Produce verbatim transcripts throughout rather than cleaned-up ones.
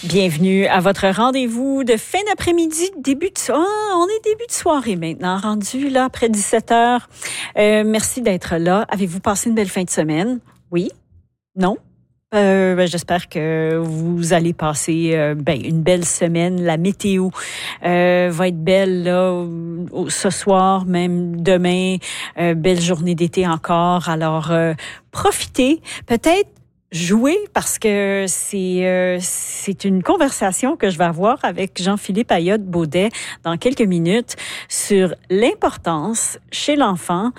Bienvenue à votre rendez-vous de fin d'après-midi, début de soirée. Oh, on est début de soirée maintenant, rendu là après dix-sept heures. Euh, merci d'être là. Avez-vous passé une belle fin de semaine? Oui? Non? Euh, ben, j'espère que vous allez passer euh, ben, une belle semaine. La météo euh, va être belle là, ce soir, même demain. Euh, belle journée d'été encore. Alors, euh, profitez. Peut-être jouer, parce que c'est euh, c'est une conversation que je vais avoir avec Jean-Philippe Ayotte-Baudet dans quelques minutes sur l'importance chez l'enfant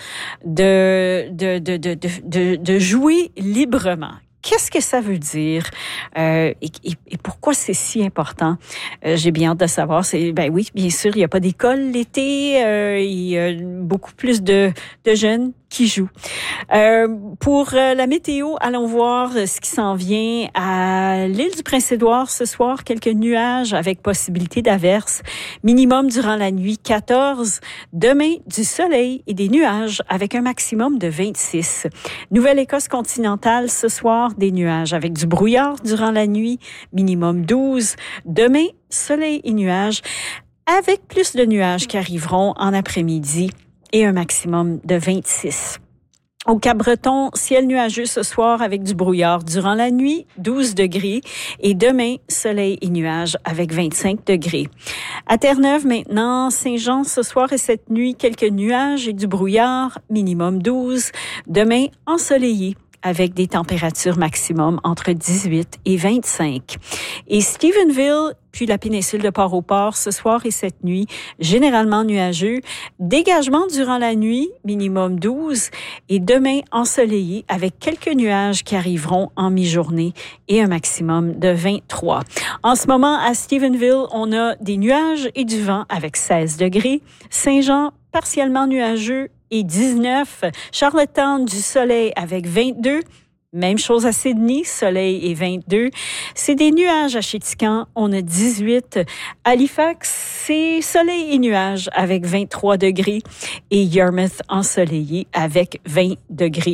de de de de de de, de jouer librement. Qu'est-ce que ça veut dire euh, et, et, et pourquoi c'est si important? Euh, j'ai bien hâte de savoir. C'est, ben oui, bien sûr, il n'y a pas d'école l'été. Euh, il y a beaucoup plus de, de jeunes qui jouent. Euh, pour euh, la météo, allons voir ce qui s'en vient à l'île du Prince-Édouard ce soir. Quelques nuages avec possibilité d'averses. Minimum durant la nuit quatorze. Demain, du soleil et des nuages avec un maximum de vingt-six. Nouvelle-Écosse continentale ce soir, des nuages avec du brouillard durant la nuit. Minimum douze. Demain, soleil et nuages avec plus de nuages qui arriveront en après-midi et un maximum de vingt-six. Au Cap-Breton, ciel nuageux ce soir avec du brouillard durant la nuit, douze degrés. Et demain, soleil et nuages avec vingt-cinq degrés. À Terre-Neuve maintenant, Saint-Jean ce soir et cette nuit, quelques nuages et du brouillard, minimum douze. Demain, ensoleillé avec des températures maximum entre dix-huit et vingt-cinq. Et Stephenville, puis la péninsule de Port-au-Port, ce soir et cette nuit, généralement nuageux. Dégagement durant la nuit, minimum douze. Et demain, ensoleillé avec quelques nuages qui arriveront en mi-journée et un maximum de vingt-trois. En ce moment, à Stephenville, on a des nuages et du vent avec seize degrés. Saint-Jean, partiellement nuageux et dix-neuf. Charlottetown, du soleil avec vingt-deux. Même chose à Sydney, soleil et vingt-deux. C'est des nuages à Chéticamp, on a dix-huit. Halifax, c'est soleil et nuages avec vingt-trois degrés. Et Yarmouth, ensoleillé avec vingt degrés.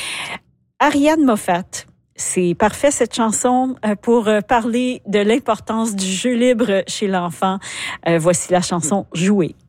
Ariane Moffat. C'est parfait cette chanson pour parler de l'importance du jeu libre chez l'enfant. Euh, voici la chanson Jouer.